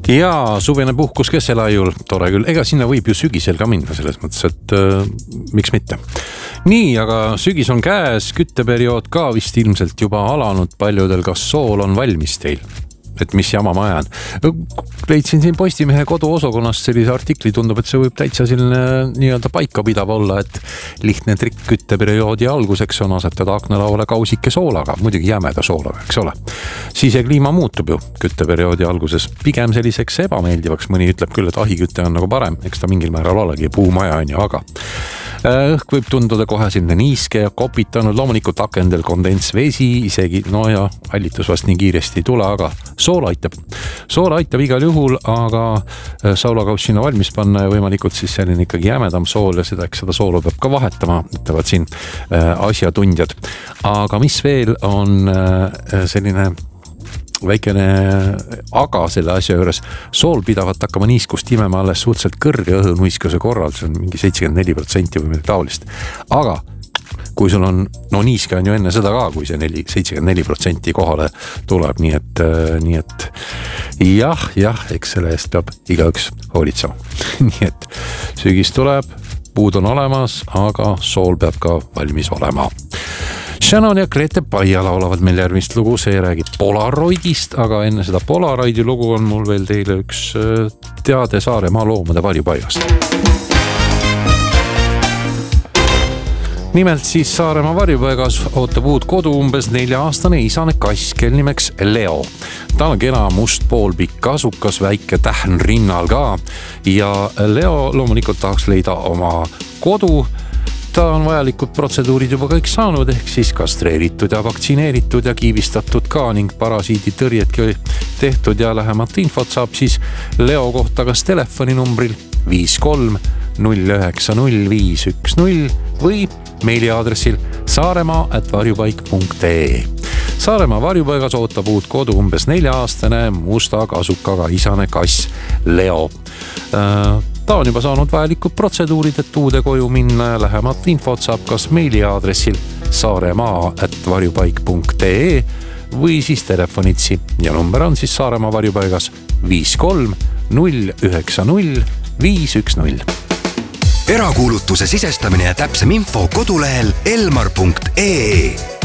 Ja suvine puhkus Kesselaiul, tore küll, ega sinna võib ju sügisel ka minna selles mõttes, et miks mitte. Nii, aga sügis on käes, kütteperiood ka vist ilmselt juba alanud paljudel, kas sool on valmis teil? Et mis jama ma ajan. Leidsin siin Postimehe koduosakonnast sellise artikli, tundub, et see võib täitsa selline nii-öelda paika pidav olla, et lihtne trikk kütteperioodi alguseks on asetada aknalauale kausike soolaga, muidugi jämeda soolaga, eks ole. Sisekliima muutub ju kütteperioodi alguses pigem selliseks ebameeldivaks, mõni ütleb küll, et ahikütte on nagu parem, eks ta mingil määral olegi puumaja on ju, aga õhk võib tunduda kohe selline niiske ja kopitanud, loomulikult akendel kondensvesi isegi, no ja allitus vast nii kiiresti ei tule, aga sool aitab igal juhul, aga saulakauss sinna valmis panna ja võimalikult siis selline ikkagi jämedam sool ja seda soolu peab ka vahetama, ütlevad siin asjatundjad. Aga mis veel on selline väikene aga selle asja juures, sool pidavat hakkama niiskust imema alles suhteliselt kõrge õhunuiskuse korral, see on mingi 74% või midagi taolist. Aga kui sul on, no niiske on ju enne seda ka, kui see 74% kohale tuleb, nii et jah, eks selle eest peab igaüks hoolitsema. Nii et sügis tuleb, puud on olemas, aga sool peab ka valmis olema. Shannon ja Grete Paia laulavad meil järgmist lugu, see räägib Polaroidist, aga enne seda Polaroidi lugu on mul veel teile üks teade Saaremaa loomade varjupaigast. Nimelt siis Saaremaa varjupaigas ootab uut kodu umbes 4-aastane isane kass, kel nimeks Leo. Ta on kena must poolpikk kasukas, väike tähn rinnal ka ja Leo loomulikult tahaks leida oma kodu. Ta on vajalikud protseduurid juba kõik saanud, ehk siis kastreeritud ja vaktsineeritud ja kiivistatud ka ning parasiiditõrjetki tehtud ja lähemat infot saab siis Leo kohta kas telefoninumbril 53090510 või meiliaadressil saaremaa@varjupaik.ee. Saaremaa varjupaigas ootab uut kodu umbes 4-aastane musta kasukaga isane kass Leo. Ta on juba saanud vajalikud protseduurid, et uude koju minna ja lähemat infot saab kas meiliaadressil saaremaa@varjupaik.ee või siis telefonitsi ja number on siis Saaremaa varjupaigas 53090510. Erakuulutuse sisestamine ja täpsem info kodulehel elmar.ee.